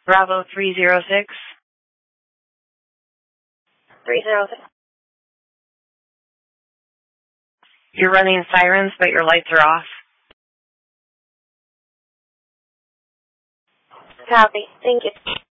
Bravo 306. 306. You're running sirens, but your lights are off. Copy. Thank you.